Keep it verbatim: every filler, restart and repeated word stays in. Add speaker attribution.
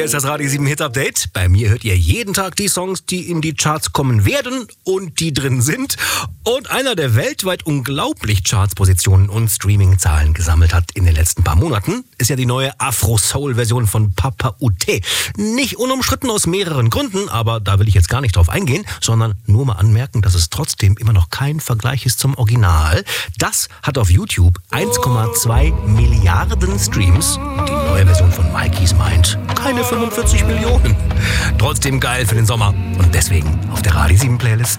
Speaker 1: Hier ist das Radio sieben Hit Update. Bei mir hört ihr jeden Tag die Songs, die in die Charts kommen werden und die drin sind. Und einer, der weltweit unglaublich Chartspositionen und Streaming-Zahlen gesammelt hat in den letzten paar Monaten, ist ja die neue Afro-Soul-Version von Papa Oute. Nicht unumstritten aus mehreren Gründen, aber da will ich jetzt gar nicht drauf eingehen, sondern nur mal anmerken, dass es trotzdem immer noch kein Vergleich ist zum Original. Das hat auf YouTube eins Komma zwei Milliarden Streams und die neue Version von Mikey's Mind keine fünfundvierzig Millionen. Trotzdem geil für den Sommer und deswegen auf der Radio sieben Playlist.